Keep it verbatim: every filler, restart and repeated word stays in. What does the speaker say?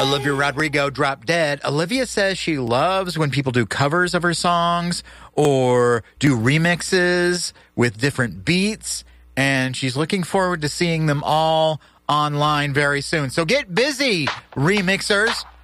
Olivia Rodrigo dropped dead. Olivia says she loves when people do covers of her songs or do remixes with different beats, and she's looking forward to seeing them all online very soon. So get busy, remixers.